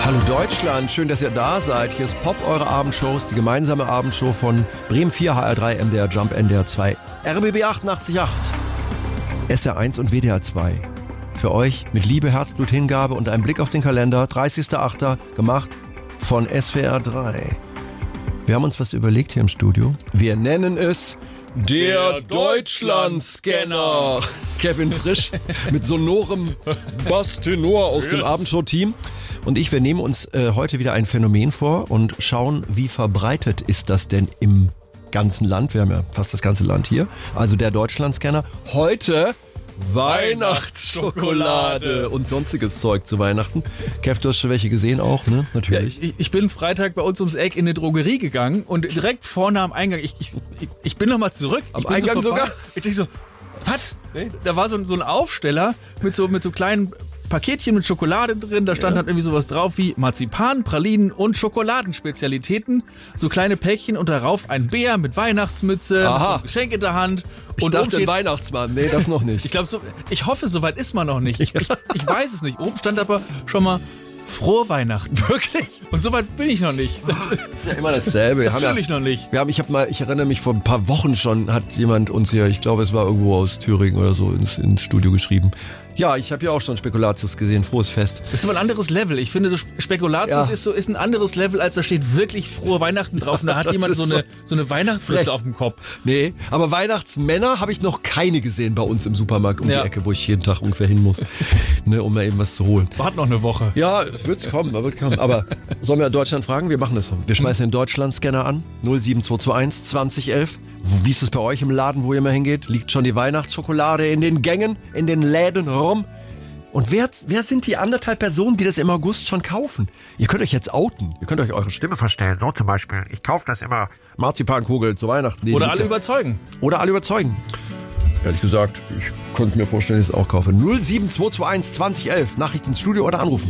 Hallo Deutschland, schön, dass ihr da seid. Hier ist Pop, eure Abendshows, die gemeinsame Abendshow von Bremen 4, HR3, MDR Jump, NDR 2, RBB 88.8, SR 1 und WDR 2. Für euch mit Liebe, Herzblut, Hingabe und einem Blick auf den Kalender, 30.08. gemacht von SWR 3. Wir haben uns was überlegt hier im Studio. Wir nennen es der Deutschlandscanner. Kevin Frisch mit sonorem Bass-Tenor aus dem Abendshow-Team. Und wir nehmen uns heute wieder ein Phänomen vor und schauen, wie verbreitet ist das denn im ganzen Land. Wir haben ja fast das ganze Land hier. Also der Deutschlandscanner. Heute Weihnachtsschokolade und sonstiges Zeug zu Weihnachten. Kev, du hast schon welche gesehen auch, ne? Natürlich. Ja, ich bin Freitag bei uns ums Eck in eine Drogerie gegangen und direkt vorne am Eingang, ich bin nochmal zurück. Am Eingang sogar? Ich denke so, was? Nee. Da war so ein Aufsteller mit so kleinen Paketchen mit Schokolade drin, da stand dann irgendwie sowas drauf wie Marzipan, Pralinen und Schokoladenspezialitäten. So kleine Päckchen und darauf ein Bär mit Weihnachtsmütze, mit so einem Geschenk in der Hand. Und oben steht Weihnachtsmann. Nee, das noch nicht. Ich hoffe, so weit ist man noch nicht. Ich weiß es nicht. Oben stand aber schon mal Frohe Weihnachten. Wirklich? Und so weit bin ich noch nicht. Das ist ja immer dasselbe. Das will ich noch nicht. Ich erinnere mich, vor ein paar Wochen schon hat jemand uns hier, ich glaube, es war irgendwo aus Thüringen oder so, ins Studio geschrieben. Ja, ich habe ja auch schon Spekulatius gesehen. Frohes Fest. Das ist aber ein anderes Level. Ich finde, so Spekulatius ist ein anderes Level, als da steht wirklich Frohe Weihnachten drauf. Und da hat jemand so eine Weihnachtsfritze auf dem Kopf. Nee, aber Weihnachtsmänner habe ich noch keine gesehen bei uns im Supermarkt um die Ecke, wo ich jeden Tag ungefähr hin muss, ne, um mir eben was zu holen. Wart noch eine Woche. Ja, wird kommen. Aber sollen wir Deutschland fragen? Wir machen das so. Wir schmeißen den Deutschlandscanner an. 07221 2011. Wie ist es bei euch im Laden, wo ihr immer hingeht? Liegt schon die Weihnachtsschokolade in den Gängen, in den Läden rum? Und wer sind die 1,5 Personen, die das im August schon kaufen? Ihr könnt euch jetzt outen. Ihr könnt euch eure Stimme verstellen. So zum Beispiel. Ich kaufe das immer. Marzipankugel zu Weihnachten. Oder alle überzeugen. Ehrlich gesagt, ich konnte mir vorstellen, dass ich es auch kaufe. 07221 2011. Nachricht ins Studio oder anrufen.